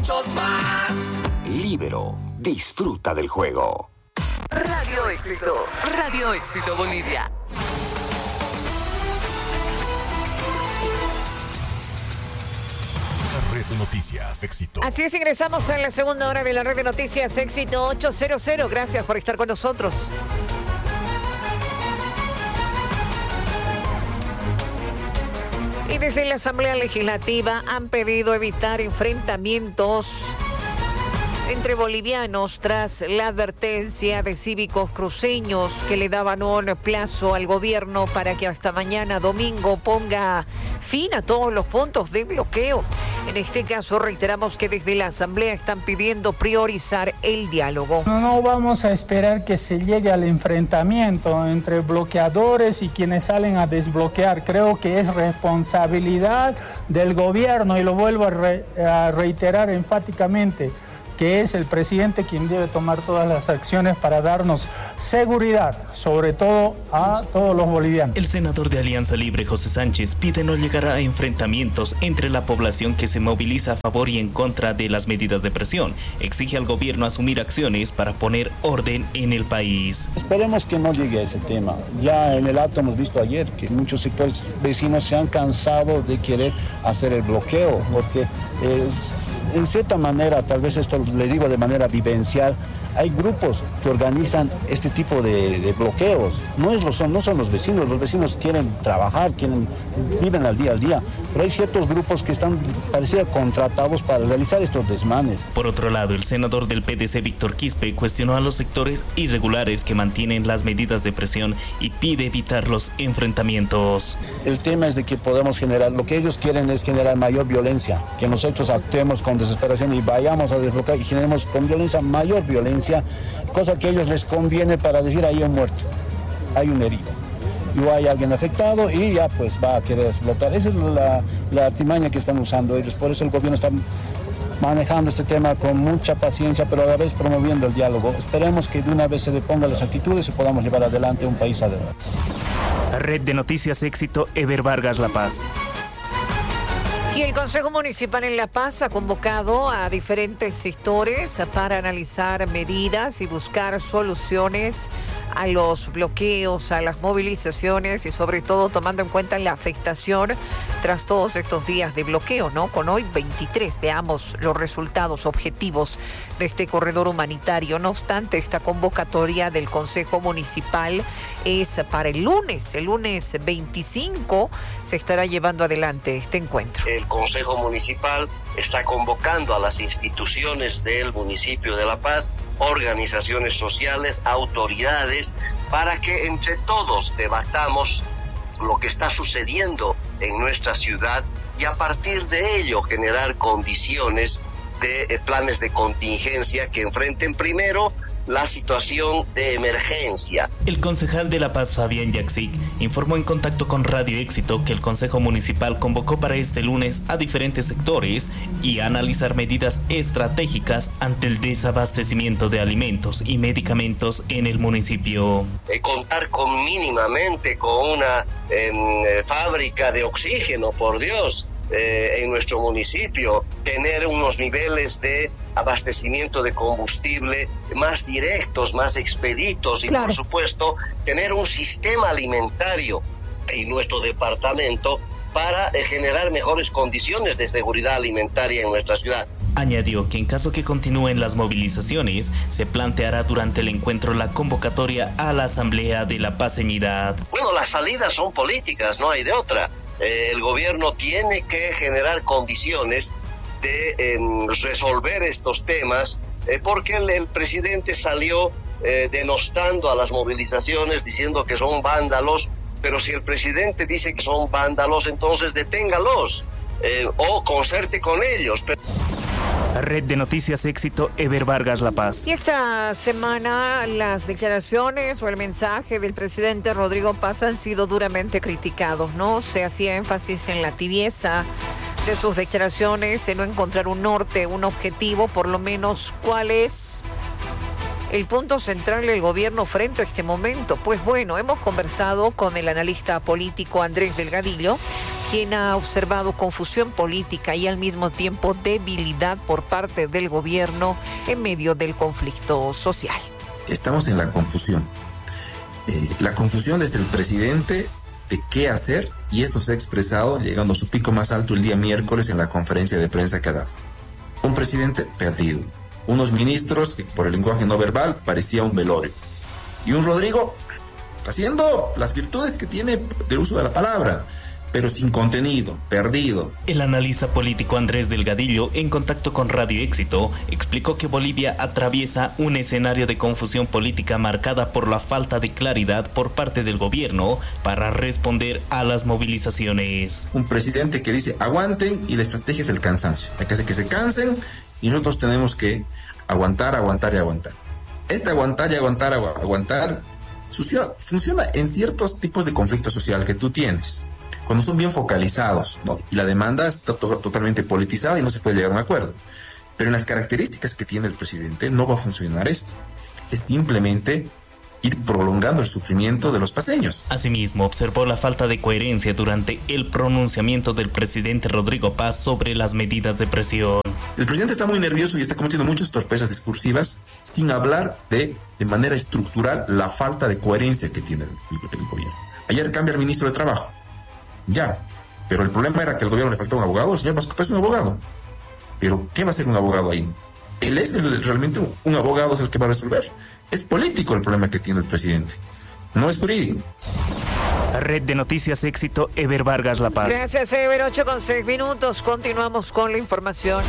muchos más. Libero, disfruta del juego. Radio Éxito. Radio Éxito Bolivia. Red de Noticias Éxito. Así es, ingresamos en la segunda hora de la Red de Noticias Éxito 800. Gracias por estar con nosotros. Y desde la Asamblea Legislativa han pedido evitar enfrentamientos entre bolivianos tras la advertencia de cívicos cruceños que le daban un plazo al gobierno para que hasta mañana domingo ponga fin a todos los puntos de bloqueo. En este caso reiteramos que desde la Asamblea están pidiendo priorizar el diálogo. No vamos a esperar que se llegue al enfrentamiento entre bloqueadores y quienes salen a desbloquear. Creo que es responsabilidad del gobierno, y lo vuelvo a reiterar enfáticamente, que es el presidente quien debe tomar todas las acciones para darnos seguridad, sobre todo a todos los bolivianos. El senador de Alianza Libre, José Sánchez, pide no llegar a enfrentamientos entre la población que se moviliza a favor y en contra de las medidas de presión. Exige al gobierno asumir acciones para poner orden en el país. Esperemos que no llegue a ese tema. Ya en el acto hemos visto ayer que muchos sectores vecinos se han cansado de querer hacer el bloqueo, porque en cierta manera, tal vez esto le digo de manera vivencial, hay grupos que organizan este tipo de bloqueos. No son los vecinos quieren trabajar, viven al día, pero hay ciertos grupos que están pareciera contratados para realizar estos desmanes. Por otro lado, el senador del PDC, Víctor Quispe, cuestionó a los sectores irregulares que mantienen las medidas de presión y pide evitar los enfrentamientos. El tema es de que podemos generar, lo que ellos quieren es generar mayor violencia, que nosotros actuemos con desesperación y vayamos a desbloquear y generemos con violencia mayor violencia, cosa que a ellos les conviene para decir hay un muerto, hay un herido, y hay alguien afectado y ya pues va a querer explotar. Esa es la artimaña que están usando ellos. Por eso el gobierno está manejando este tema con mucha paciencia, pero a la vez promoviendo el diálogo. Esperemos que de una vez se depongan las actitudes y podamos llevar adelante un país adelante. Red de Noticias Éxito, Eber Vargas, La Paz. Y el Consejo Municipal en La Paz ha convocado a diferentes sectores para analizar medidas y buscar soluciones a los bloqueos, a las movilizaciones y sobre todo tomando en cuenta la afectación tras todos estos días de bloqueo, ¿no? Con hoy 23, veamos los resultados objetivos de este corredor humanitario. No obstante, esta convocatoria del Consejo Municipal es para el lunes 25 se estará llevando adelante este encuentro. El Consejo Municipal está convocando a las instituciones del municipio de La Paz, organizaciones sociales, autoridades, para que entre todos debatamos lo que está sucediendo en nuestra ciudad y a partir de ello generar condiciones de planes de contingencia que enfrenten primero la situación de emergencia. El concejal de La Paz, Fabián Yaxic, informó en contacto con Radio Éxito que el Consejo Municipal convocó para este lunes a diferentes sectores y a analizar medidas estratégicas ante el desabastecimiento de alimentos y medicamentos en el municipio. Contar mínimamente con una fábrica de oxígeno, por Dios, en nuestro municipio, tener unos niveles de abastecimiento de combustible más directos, más expeditos y claro, por supuesto tener un sistema alimentario en nuestro departamento para generar mejores condiciones de seguridad alimentaria en nuestra ciudad. Añadió que en caso que continúen las movilizaciones, se planteará durante el encuentro la convocatoria a la Asamblea de la Paceñidad. Bueno, las salidas son políticas, no hay de otra. El gobierno tiene que generar condiciones de resolver estos temas, porque el presidente salió denostando a las movilizaciones, diciendo que son vándalos, pero si el presidente dice que son vándalos, entonces deténgalos o concerte con ellos. Red de Noticias Éxito, Eber Vargas, La Paz. Y esta semana las declaraciones o el mensaje del presidente Rodrigo Paz han sido duramente criticados, ¿no? Se hacía énfasis en la tibieza de sus declaraciones, en no encontrar un norte, un objetivo, por lo menos cuál es el punto central del gobierno frente a este momento. Pues bueno, hemos conversado con el analista político Andrés Delgadillo, quien ha observado confusión política y al mismo tiempo debilidad por parte del gobierno en medio del conflicto social. Estamos en la confusión. La confusión desde el presidente de qué hacer, y esto se ha expresado llegando a su pico más alto el día miércoles en la conferencia de prensa que ha dado. Un presidente perdido, unos ministros que por el lenguaje no verbal parecía un velorio, y un Rodrigo haciendo las virtudes que tiene del uso de la palabra, pero sin contenido, perdido. El analista político Andrés Delgadillo, en contacto con Radio Éxito, explicó que Bolivia atraviesa un escenario de confusión política marcada por la falta de claridad por parte del gobierno para responder a las movilizaciones. Un presidente que dice aguanten y la estrategia es el cansancio. Hay que hacer que se cansen y nosotros tenemos que aguantar, aguantar y aguantar. Este aguantar y aguantar funciona en ciertos tipos de conflicto social que tú tienes, cuando son bien focalizados, ¿no? Y la demanda está totalmente politizada y no se puede llegar a un acuerdo. Pero en las características que tiene el presidente no va a funcionar esto. Es simplemente ir prolongando el sufrimiento de los paseños. Asimismo, observó la falta de coherencia durante el pronunciamiento del presidente Rodrigo Paz sobre las medidas de presión. El presidente está muy nervioso y está cometiendo muchas torpezas discursivas sin hablar de manera estructural la falta de coherencia que tiene el gobierno. Ayer cambia el ministro de Trabajo. Ya, pero el problema era que al gobierno le faltaba un abogado. El señor Vasco Paz es un abogado. Pero ¿qué va a hacer un abogado ahí? Él es realmente un abogado, es el que va a resolver. Es político el problema que tiene el presidente, no es jurídico. Red de Noticias Éxito, Eber Vargas, La Paz. Gracias, Eber. 8:06. Continuamos con la información.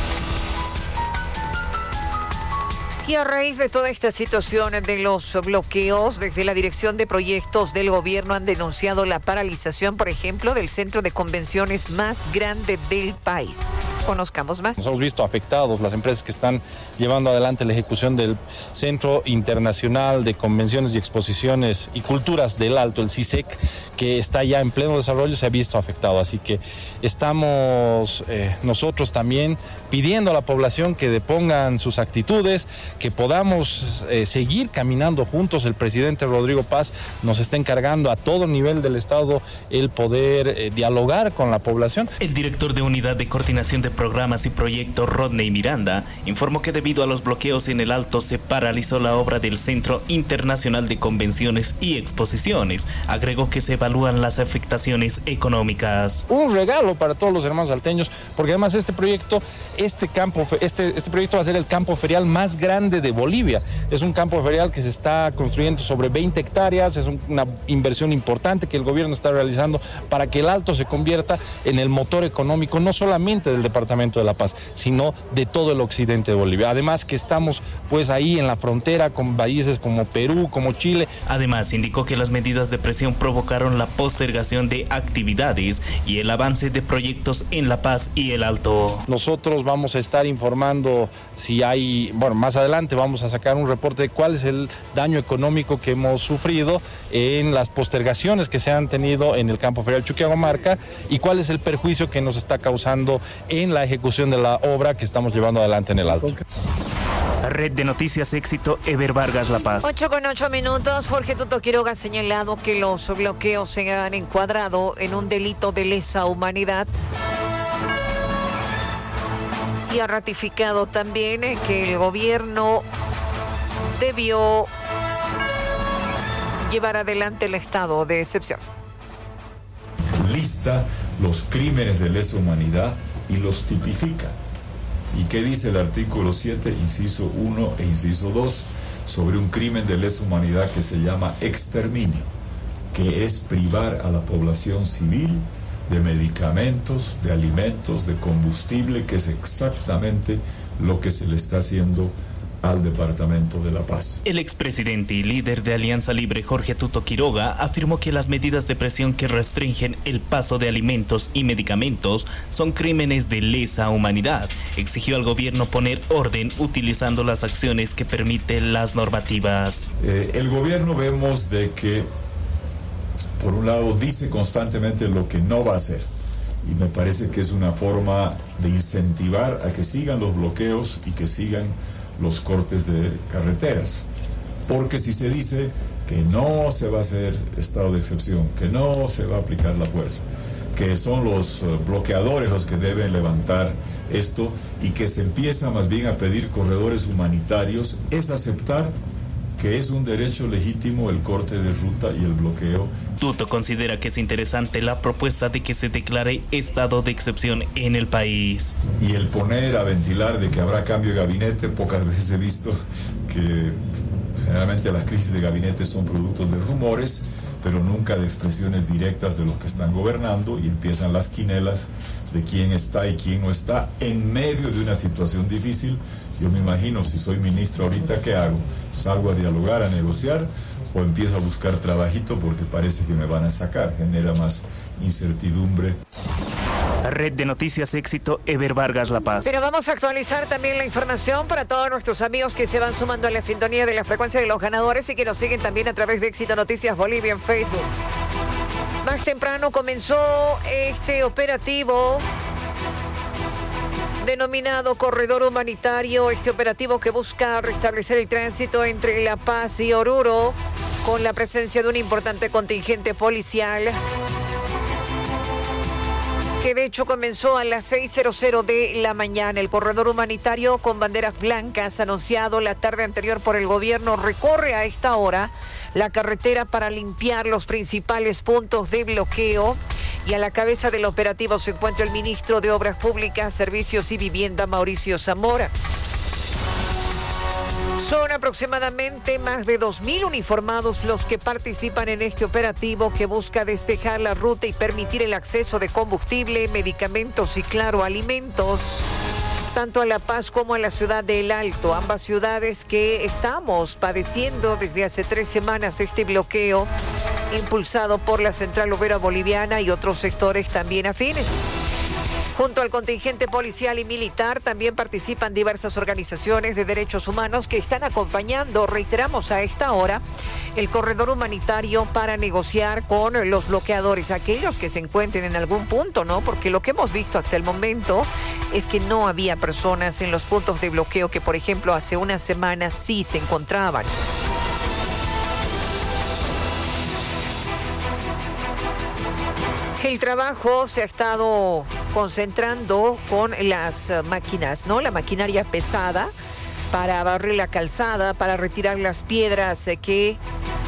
Y a raíz de toda esta situación de los bloqueos, desde la Dirección de Proyectos del Gobierno han denunciado la paralización, por ejemplo, del centro de convenciones más grande del país. Conozcamos más. Nos hemos visto afectados las empresas que están llevando adelante la ejecución del Centro Internacional de Convenciones y Exposiciones y Culturas del Alto, el CICEC, que está ya en pleno desarrollo, se ha visto afectado. Así que estamos nosotros también pidiendo a la población que depongan sus actitudes, que podamos seguir caminando juntos. El presidente Rodrigo Paz nos está encargando a todo nivel del Estado el poder dialogar con la población. El director de Unidad de Coordinación de Programas y Proyectos, Rodney Miranda, informó que debido a los bloqueos en el Alto se paralizó la obra del Centro Internacional de Convenciones y Exposiciones. Agregó que se evalúan las afectaciones económicas. Un regalo para todos los hermanos salteños, porque además este proyecto va a ser el campo ferial más grande de Bolivia. Es un campo ferial que se está construyendo sobre 20 hectáreas, es una inversión importante que el gobierno está realizando para que el Alto se convierta en el motor económico no solamente del departamento de La Paz, sino de todo el occidente de Bolivia. Además que estamos pues ahí en la frontera con países como Perú, como Chile. Además indicó que las medidas de presión provocaron la postergación de actividades y el avance de proyectos en La Paz y el Alto. Nosotros vamos a estar informando si hay, más adelante vamos a sacar un reporte de cuál es el daño económico que hemos sufrido en las postergaciones que se han tenido en el campo ferial Chuquiaguamarca y cuál es el perjuicio que nos está causando en la ejecución de la obra que estamos llevando adelante en el Alto. Red de Noticias Éxito, Eber Vargas, La Paz. 8:08. Jorge Tuto Quiroga ha señalado que los bloqueos se han encuadrado en un delito de lesa humanidad. Y ha ratificado también que el gobierno debió llevar adelante el estado de excepción. Lista los crímenes de lesa humanidad y los tipifica. ¿Y qué dice el artículo 7, inciso 1 e inciso 2, sobre un crimen de lesa humanidad que se llama exterminio, que es privar a la población civil de medicamentos, de alimentos, de combustible, que es exactamente lo que se le está haciendo al Departamento de La Paz. El expresidente y líder de Alianza Libre, Jorge Tuto Quiroga, afirmó que las medidas de presión que restringen el paso de alimentos y medicamentos son crímenes de lesa humanidad. Exigió al gobierno poner orden utilizando las acciones que permiten las normativas. El gobierno vemos de que por un lado dice constantemente lo que no va a hacer, y me parece que es una forma de incentivar a que sigan los bloqueos y que sigan los cortes de carreteras, porque si se dice que no se va a hacer estado de excepción, que no se va a aplicar la fuerza, que son los bloqueadores los que deben levantar esto y que se empieza más bien a pedir corredores humanitarios, es aceptar que es un derecho legítimo el corte de ruta y el bloqueo. Tuto considera que es interesante la propuesta de que se declare estado de excepción en el país. Y el poner a ventilar de que habrá cambio de gabinete, pocas veces he visto que generalmente las crisis de gabinete son productos de rumores, pero nunca de expresiones directas de los que están gobernando, y empiezan las quinelas de quién está y quién no está en medio de una situación difícil. Yo me imagino, si soy ministro ahorita, ¿qué hago? ¿Salgo a dialogar, a negociar, o empiezo a buscar trabajito porque parece que me van a sacar? Genera más incertidumbre. Red de Noticias Éxito, Ever Vargas, La Paz. Pero vamos a actualizar también la información para todos nuestros amigos que se van sumando a la sintonía de la frecuencia de los ganadores y que nos siguen también a través de Éxito Noticias Bolivia en Facebook. Más temprano comenzó este operativo denominado Corredor Humanitario, este operativo que busca restablecer el tránsito entre La Paz y Oruro con la presencia de un importante contingente policial, que de hecho comenzó a las 6:00 de la mañana. El corredor humanitario con banderas blancas, anunciado la tarde anterior por el gobierno, recorre a esta hora la carretera para limpiar los principales puntos de bloqueo, y a la cabeza del operativo se encuentra el ministro de Obras Públicas, Servicios y Vivienda, Mauricio Zamora. Son aproximadamente más de 2.000 uniformados los que participan en este operativo que busca despejar la ruta y permitir el acceso de combustible, medicamentos y, claro, alimentos, tanto a La Paz como a la ciudad de El Alto, ambas ciudades que estamos padeciendo desde hace 3 semanas este bloqueo impulsado por la Central Obrera Boliviana y otros sectores también afines. Junto al contingente policial y militar también participan diversas organizaciones de derechos humanos que están acompañando, reiteramos a esta hora, el corredor humanitario para negociar con los bloqueadores, aquellos que se encuentren en algún punto, ¿no? Porque lo que hemos visto hasta el momento es que no había personas en los puntos de bloqueo que, por ejemplo, hace unas semanas sí se encontraban. El trabajo se ha estado concentrando con las máquinas, ¿no? La maquinaria pesada para barrer la calzada, para retirar las piedras que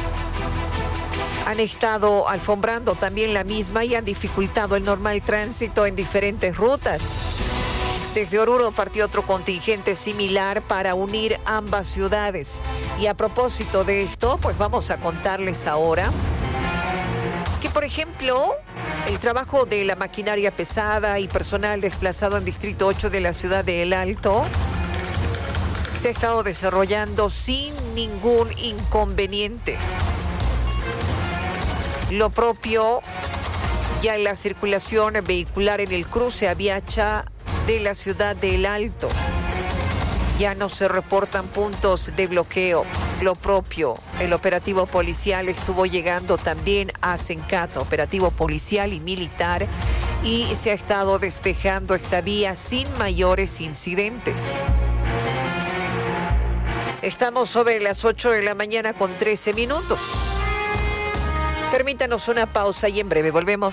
han estado alfombrando también la misma y han dificultado el normal tránsito en diferentes rutas. Desde Oruro partió otro contingente similar para unir ambas ciudades. Y a propósito de esto, pues vamos a contarles ahora que, por ejemplo, el trabajo de la maquinaria pesada y personal desplazado en Distrito 8 de la ciudad de El Alto se ha estado desarrollando sin ningún inconveniente. Lo propio ya en la circulación vehicular en el cruce Aviacha de la ciudad de El Alto. Ya no se reportan puntos de bloqueo. Lo propio, el operativo policial estuvo llegando también a Sencata, operativo policial y militar, y se ha estado despejando esta vía sin mayores incidentes. Estamos sobre las 8 de la mañana con 13 minutos. Permítanos una pausa y en breve volvemos.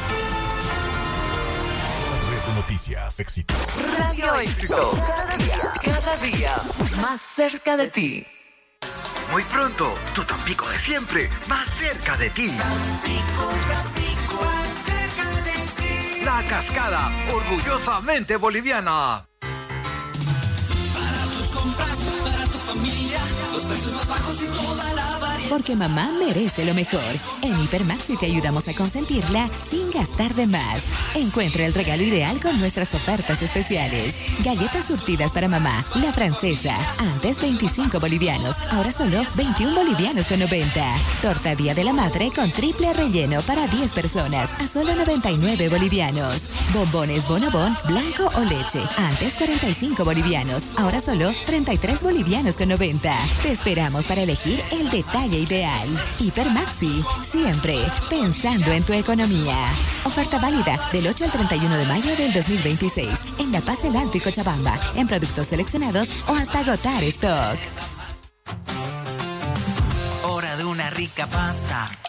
Noticias Éxito. Radio Éxito. Cada día más cerca de ti. Muy pronto, tu Tampico de siempre, más cerca de ti. La Cascada, orgullosamente boliviana. Para tus compras, para tu familia, los precios más bajos y toda la variedad. Porque mamá merece lo mejor. En Hipermaxi te ayudamos a consentirla sin gastar de más. Encuentra el regalo ideal con nuestras ofertas especiales. Galletas surtidas para mamá, la francesa. Antes 25 bolivianos, ahora solo 21 bolivianos con 90. Torta Día de la Madre con triple relleno para 10 personas a solo 99 bolivianos. Bombones Bonobón, blanco o leche. Antes 45 bolivianos, ahora solo 33 bolivianos con 90. Te esperamos para elegir el detalle ideal. Hipermaxi, siempre pensando en tu economía. Oferta válida del 8 al 31 de mayo del 2026 en La Paz, El Alto y Cochabamba, en productos seleccionados o hasta agotar stock. Hora de una rica pasta.